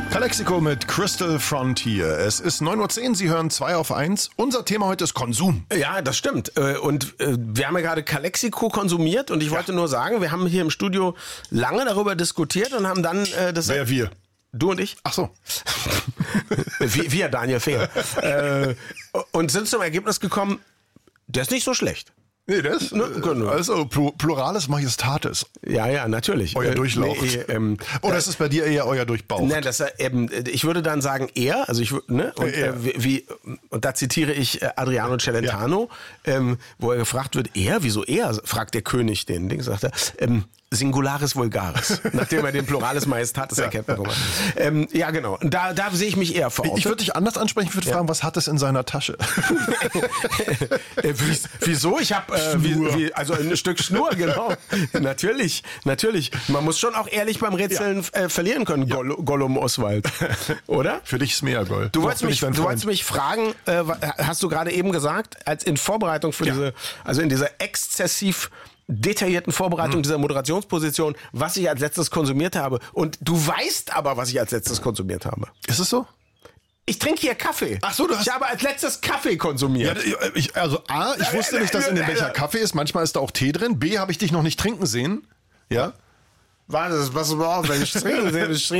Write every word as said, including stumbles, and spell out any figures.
Calexico mit Crystal Frontier. Es ist neun Uhr zehn, Sie hören zwei auf eins. Unser Thema heute ist Konsum. Ja, das stimmt. Und wir haben ja gerade Calexico konsumiert und ich wollte ja. nur sagen, wir haben hier im Studio lange darüber diskutiert und haben dann das... Wer wir? Du und ich? Ach so. wir, wir, Daniel Fehr. äh, und sind zum Ergebnis gekommen, der ist nicht so schlecht. Nee, das ne, genau. Also Pluralis Majestatis. Ja, ja, natürlich. Euer Durchlaucht. Nee, ähm, Oder ist es bei dir eher euer Durchbauch? Nein, das ähm, ich würde dann sagen er, also ich ne und, äh, wie, wie und da zitiere ich Adriano Celentano, ja. ähm, wo er gefragt wird, er, wieso er? Fragt der König den Ding, sagt er. Ähm, Singularis Vulgaris, nachdem er den Pluralis Majestatis ja. erkennt. Ähm, ja, genau. Da, da sehe ich mich eher vor. Ich würde dich anders ansprechen. Ich würde ja. fragen, was hat es in seiner Tasche? äh, wieso? Ich habe äh, wie, wie, also ein Stück Schnur, genau. natürlich, natürlich. Man muss schon auch ehrlich beim Rätseln ja. äh, verlieren können, ja. Goll- Gollum Oswald. Oder? Für dich ist mehr Gold. Du wolltest mich, du wolltest mich fragen, äh, hast du gerade eben gesagt, als in Vorbereitung für ja. diese, also in dieser exzessiv detaillierten Vorbereitung mhm. dieser Moderationsposition, was ich als letztes konsumiert habe. Und du weißt aber, was ich als letztes konsumiert habe. Ist es so? Ich trinke hier Kaffee. Ach so, du hast... Ich habe als letztes Kaffee konsumiert. Ja, ich, also A, ich wusste nicht, dass in dem Becher Kaffee ist. Manchmal ist da auch Tee drin. B, habe ich dich noch nicht trinken sehen. Ja? Warte, was war, wenn ich trinken sehe?